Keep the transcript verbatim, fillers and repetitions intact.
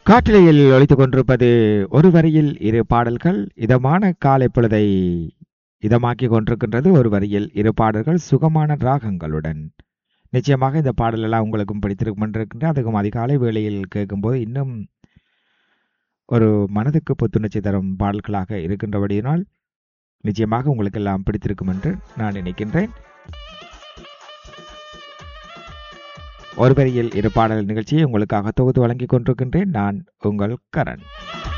காட்டிலையில் ஒலித்துக் கொண்டிருப்பது ஒரு வரியில் இரு பாடல்கள். இதமான காலை பொழுதை இதமாக்கி கொண்டிருக்கின்றது. ஒரு வரியில் இரு பாடல்கள் சுகமான ராகங்களுடன். நிச்சயமாக இந்த பாடல் எல்லாம் உங்களுக்கும் பிடித்திருக்கும் என்றிருக்கின்ற, அதுக்கும் அதிகாலை வேளையில் கேட்கும்போது இன்னும் ஒரு மனதுக்கு புத்துணர்ச்சி தரும் பாடல்களாக இருக்கின்றபடியினால் நிச்சயமாக உங்களுக்கு எல்லாம் பிடித்திருக்கும் என்று நான் நினைக்கின்றேன். ஒரு வரியில் இரு பாடல் நிகழ்ச்சியை உங்களுக்காக தொகுத்து வழங்கிக் கொண்டிருக்கின்றேன். நான் உங்கள் கரண்.